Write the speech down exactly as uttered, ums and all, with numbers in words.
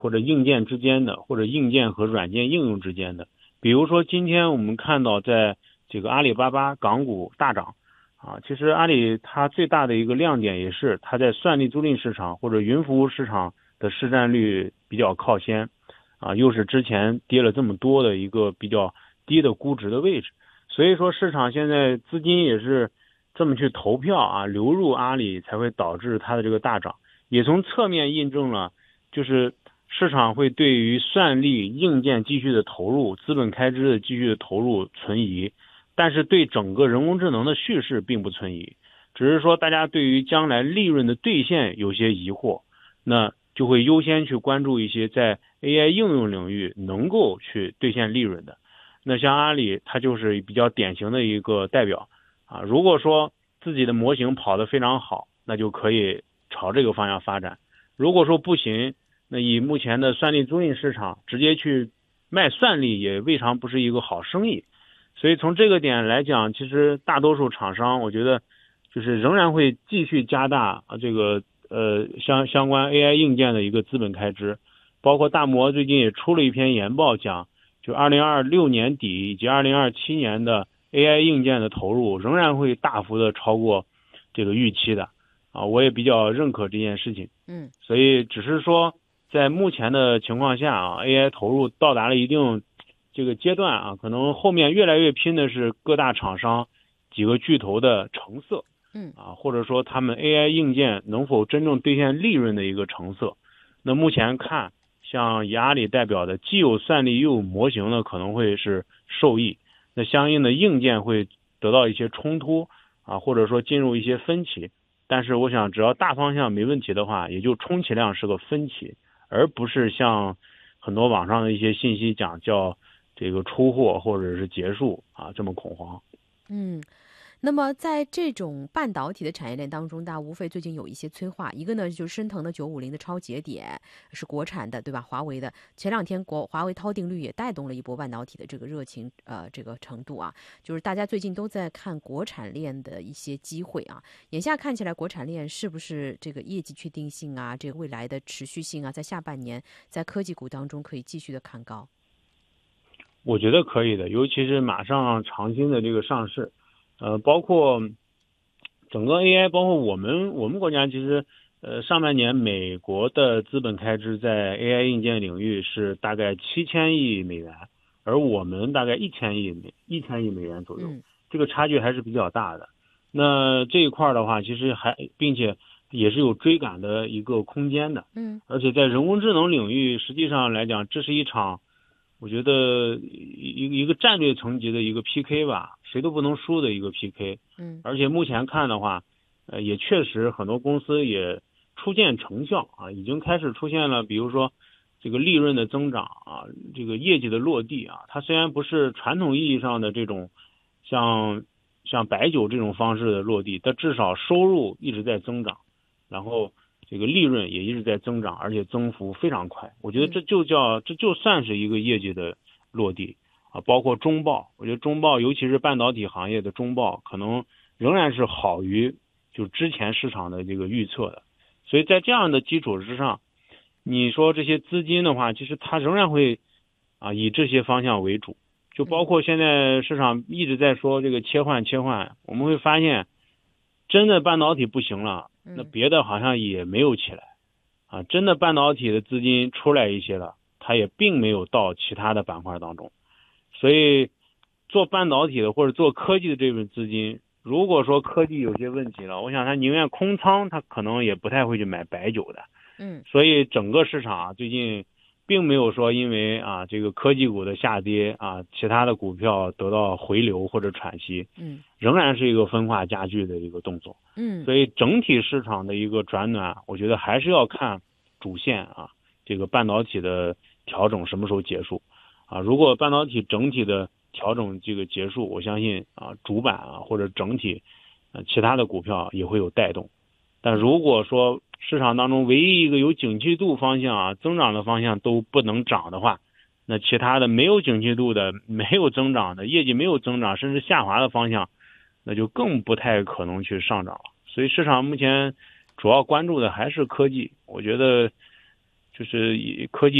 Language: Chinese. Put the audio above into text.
或者硬件之间的，或者硬件和软件应用之间的。比如说今天我们看到在这个阿里巴巴港股大涨啊，其实阿里它最大的一个亮点也是它在算力租赁市场或者云服务市场的市占率比较靠先啊，又是之前跌了这么多的一个比较低的估值的位置，所以说市场现在资金也是这么去投票啊，流入阿里才会导致它的这个大涨，也从侧面印证了就是市场会对于算力硬件继续的投入，资本开支的继续的投入存疑，但是对整个人工智能的叙事并不存疑，只是说大家对于将来利润的兑现有些疑惑，那就会优先去关注一些在 A I 应用领域能够去兑现利润的。那像阿里它就是比较典型的一个代表啊，如果说自己的模型跑得非常好，那就可以朝这个方向发展，如果说不行，那以目前的算力租赁市场直接去卖算力也未尝不是一个好生意。所以从这个点来讲，其实大多数厂商我觉得就是仍然会继续加大啊这个呃相相关 A I 硬件的一个资本开支，包括大摩最近也出了一篇研报讲，就二零二六年底以及二零二七年的 A I 硬件的投入仍然会大幅的超过这个预期的啊，我也比较认可这件事情。 嗯， 所以只是说在目前的情况下啊 ，A I 投入到达了一定这个阶段啊，可能后面越来越拼的是各大厂商几个巨头的成色， 嗯啊，或者说他们 A I 硬件能否真正兑现利润的一个成色。那目前看，像以阿里代表的既有算力又有模型呢，可能会是受益，那相应的硬件会得到一些冲突啊，或者说进入一些分歧。但是我想，只要大方向没问题的话，也就充其量是个分歧，而不是像很多网上的一些信息讲叫这个出货或者是结束啊这么恐慌。 嗯。那么在这种半导体的产业链当中，大无非最近有一些催化，一个呢就是升腾的九五零的超节点是国产的，对吧？华为的前两天国华为韬定律也带动了一波半导体的这个热情，呃，这个程度啊，就是大家最近都在看国产链的一些机会啊。眼下看起来，国产链是不是这个业绩确定性啊，这个未来的持续性啊，在下半年在科技股当中可以继续的看高？ 我觉得可以的，尤其是马上长兴的这个上市。呃，包括整个 A I， 包括我们我们国家，其实呃上半年美国的资本开支在 A I 硬件领域是大概七千亿美元，而我们大概一千亿美一千亿美元左右， 嗯， 这个差距还是比较大的。那这一块的话，其实还并且也是有追赶的一个空间的。 嗯， 而且在人工智能领域，实际上来讲，这是一场我觉得一一个战略层级的一个 P K 吧，谁都不能输的一个 P K。 嗯， 而且目前看的话，呃，也确实很多公司也初见成效啊，已经开始出现了，比如说这个利润的增长啊，这个业绩的落地啊，它虽然不是传统意义上的这种像像白酒这种方式的落地，但至少收入一直在增长，然后这个利润也一直在增长，而且增幅非常快。我觉得这就叫这就算是一个业绩的落地啊。包括中报，我觉得中报尤其是半导体行业的中报，可能仍然是好于就之前市场的这个预测的。所以在这样的基础之上，你说这些资金的话，其实它仍然会啊以这些方向为主。就包括现在市场一直在说这个切换切换，我们会发现真的半导体不行了，那别的好像也没有起来啊。真的半导体的资金出来一些了，它也并没有到其他的板块当中。所以做半导体的或者做科技的这份资金，如果说科技有些问题了，我想他宁愿空仓，他可能也不太会去买白酒的。 嗯， 所以整个市场啊，最近并没有说因为啊这个科技股的下跌啊，其他的股票得到回流或者喘息， 嗯， 仍然是一个分化加剧的一个动作。 嗯， 所以整体市场的一个转暖，我觉得还是要看主线啊，这个半导体的调整什么时候结束啊？如果半导体整体的调整这个结束，我相信啊主板啊或者整体呃其他的股票也会有带动。但如果说市场当中唯一一个有景气度方向啊增长的方向都不能涨的话，那其他的没有景气度的、没有增长的、业绩没有增长甚至下滑的方向，那就更不太可能去上涨了。所以市场目前主要关注的还是科技。我觉得就是以科技